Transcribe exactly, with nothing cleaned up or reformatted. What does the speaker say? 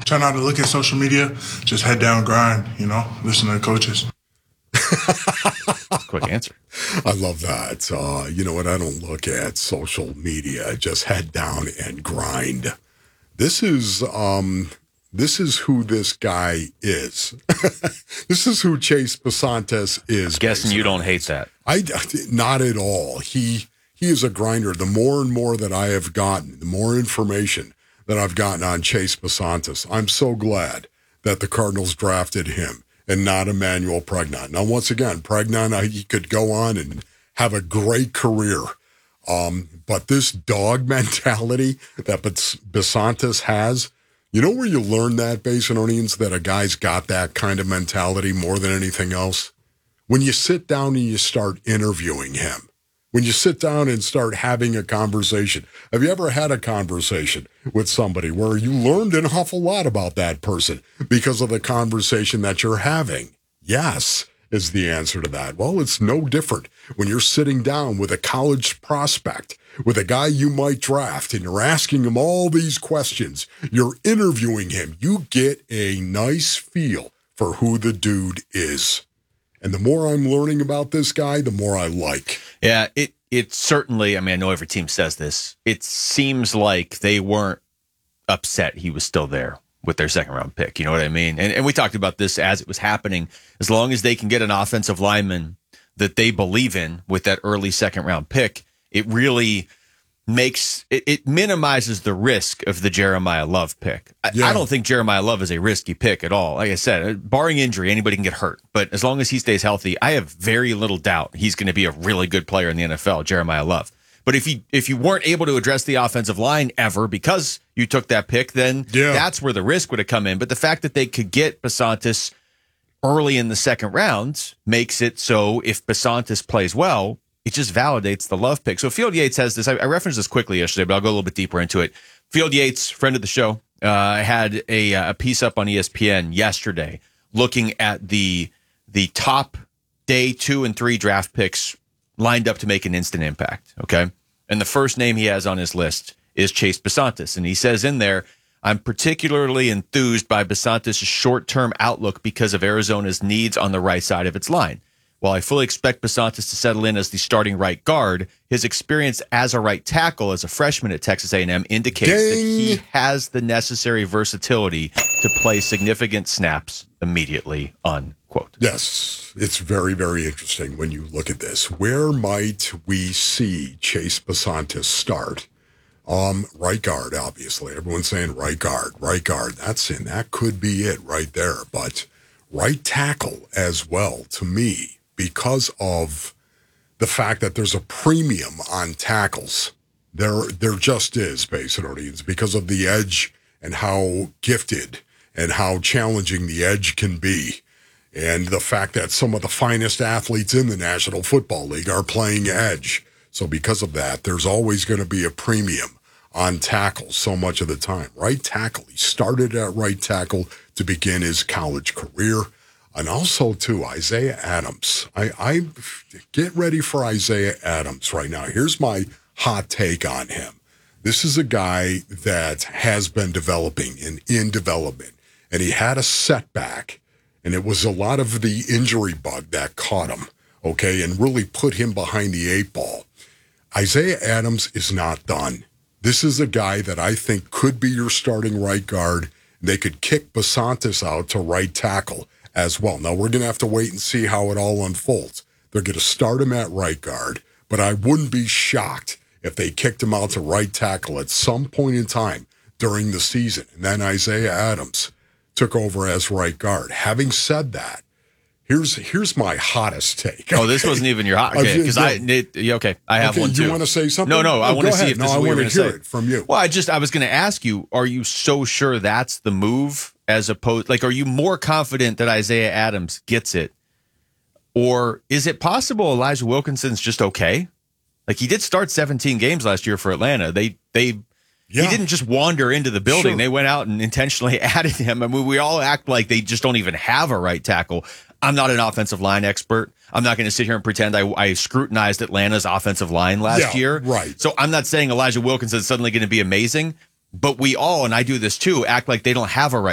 Try not to look at social media. Just head down, grind, you know, listen to the coaches. Quick answer. I love that. Uh, you know what? I don't look at social media. Just head down and grind. This is um, this is who this guy is. This is who Chase Bisontis is. I'm guessing you don't hate that. I not at all. He he is a grinder. The more and more that I have gotten, the more information that I've gotten on Chase Bisontis, I'm so glad that the Cardinals drafted him and not Emmanuel Pregnon. Now, once again, Pregnon, he could go on and have a great career. Um, but this dog mentality that Bisontis has, you know where you learn that, Basinonians, that a guy's got that kind of mentality more than anything else? When you sit down and you start interviewing him. When you sit down and start having a conversation. Have you ever had a conversation with somebody where you learned an awful lot about that person because of the conversation that you're having? Yes, is the answer to that. Well, it's no different when you're sitting down with a college prospect, with a guy you might draft, and you're asking him all these questions. You're interviewing him. You get a nice feel for who the dude is. And the more I'm learning about this guy, the more I like. Yeah, it it certainly, I mean, I know every team says this. It seems like they weren't upset he was still there with their second round pick. You know what I mean? And, and we talked about this as it was happening. As long as they can get an offensive lineman that they believe in with that early second round pick, it really makes it, it minimizes the risk of the Jeremiah Love pick. I, yeah. I don't think Jeremiah Love is a risky pick at all. Like I said, barring injury, anybody can get hurt. But as long as he stays healthy, I have very little doubt he's going to be a really good player in the N F L, Jeremiah Love. But if you if you weren't able to address the offensive line ever because you took that pick, then yeah. that's where the risk would have come in. But the fact that they could get Bisontis early in the second round makes it so if Bisontis plays well, it just validates the Love pick. So Field Yates has this. I, I referenced this quickly yesterday, but I'll go a little bit deeper into it. Field Yates, friend of the show, uh, had a, a piece up on E S P N yesterday looking at the the top day two and three draft picks lined up to make an instant impact. Okay, and the first name he has on his list is Chase Bisontis, and he says in there, "I'm particularly enthused by Bisontis' short-term outlook because of Arizona's needs on the right side of its line. While I fully expect Bisontis to settle in as the starting right guard, his experience as a right tackle as a freshman at Texas A and M indicates Ding. that he has the necessary versatility to play significant snaps immediately," unquote. Yes, it's very, very interesting when you look at this. Where might we see Chase Bisontis start? Um, right guard, obviously. Everyone's saying right guard, right guard. That's in. That could be it right there. But right tackle as well, to me, because of the fact that there's a premium on tackles. There there just is, Basinonians, because of the edge and how gifted and how challenging the edge can be. And the fact that some of the finest athletes in the National Football League are playing edge. So because of that, there's always going to be a premium on tackles so much of the time. Right tackle. He started at right tackle to begin his college career. And also, too, Isaiah Adams. I, I get ready for Isaiah Adams right now. Here's my hot take on him. This is a guy that has been developing and in development, and he had a setback, and it was a lot of the injury bug that caught him, okay, and really put him behind the eight ball. Isaiah Adams is not done. This is a guy that I think could be your starting right guard. They could kick Bisontis out to right tackle as well. Now, we're going to have to wait and see how it all unfolds. They're going to start him at right guard, but I wouldn't be shocked if they kicked him out to right tackle at some point in time during the season. And then Isaiah Adams took over as right guard. Having said that, here's here's my hottest take. Oh, this wasn't even your hot take. Because I, it, okay, I have okay, one too. You want to say something? No, no, I oh, want to see ahead. if no, this I is what want you're to hear say. it from you. Well, I just, I was going to ask you, are you so sure that's the move? As opposed, like, are you more confident that Isaiah Adams gets it? Or is it possible Elijah Wilkinson's just okay? Like, he did start seventeen games last year for Atlanta. They, they, yeah. He didn't just wander into the building. Sure. They went out and intentionally added him. I mean, we all act like they just don't even have a right tackle. I'm not an offensive line expert. I'm not going to sit here and pretend I, I scrutinized Atlanta's offensive line last yeah, year. Right. So I'm not saying Elijah Wilkinson is suddenly going to be amazing. But we all, and I do this too, act like they don't have a right